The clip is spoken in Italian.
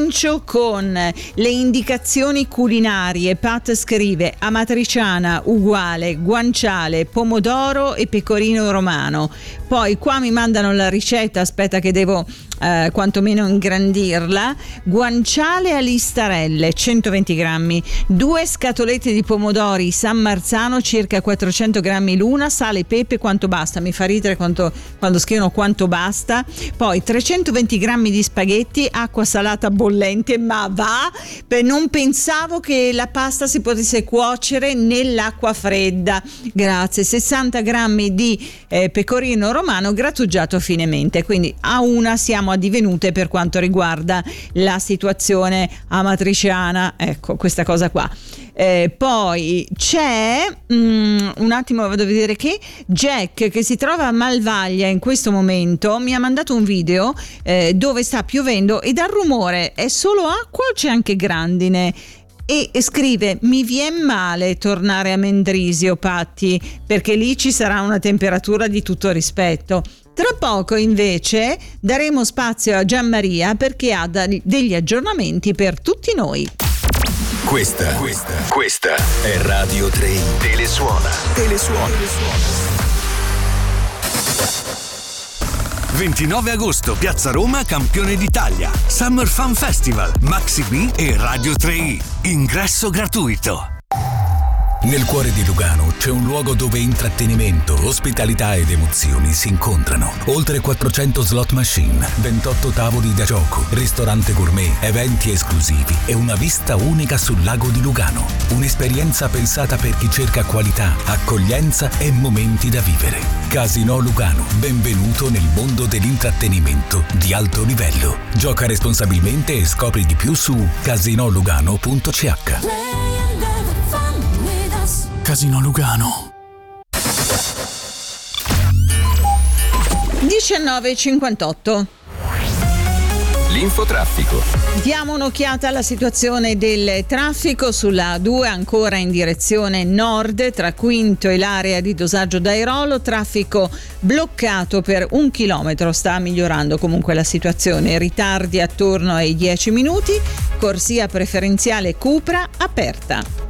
Comincio con le indicazioni culinarie. Pat scrive: amatriciana uguale guanciale, pomodoro e pecorino romano. Poi qua mi mandano la ricetta, aspetta che devo quantomeno ingrandirla. Guanciale a listarelle 120 grammi, 2 scatolette di pomodori San Marzano circa 400 grammi l'una, sale e pepe quanto basta. Mi fa ridere quando scrivono quanto basta. Poi 320 grammi di spaghetti, acqua salata bollente, ma va, non pensavo che la pasta si potesse cuocere nell'acqua fredda. Grazie. 60 grammi di pecorino romano grattugiato finemente. Quindi a una siamo addivenute per quanto riguarda la situazione amatriciana, ecco, questa cosa qua. Poi c'è un attimo, vado a vedere che Jack, che si trova a Malvaglia in questo momento, mi ha mandato un video dove sta piovendo e dal rumore è solo acqua o c'è anche grandine? E scrive: mi vien male tornare a Mendrisio, Patti, perché lì ci sarà una temperatura di tutto rispetto. Tra poco invece daremo spazio a Gianmaria perché ha degli aggiornamenti per tutti noi. Questa è Radio 3 Telesuona. 29 agosto, Piazza Roma, Campione d'Italia. Summer Fun Festival, Maxi B e Radio 3. Ingresso gratuito. Nel cuore di Lugano c'è un luogo dove intrattenimento, ospitalità ed emozioni si incontrano. Oltre 400 slot machine, 28 tavoli da gioco, ristorante gourmet, eventi esclusivi e una vista unica sul lago di Lugano. Un'esperienza pensata per chi cerca qualità, accoglienza e momenti da vivere. Casino Lugano, benvenuto nel mondo dell'intrattenimento di alto livello. Gioca responsabilmente e scopri di più su casinolugano.ch. Casino Lugano. 19:58. L'infotraffico. Diamo un'occhiata alla situazione del traffico sulla A2 ancora in direzione nord tra Quinto e l'area di dosaggio d'Airolo, traffico bloccato per 1 chilometro, sta migliorando comunque la situazione, ritardi attorno ai 10 minuti, corsia preferenziale Cupra aperta.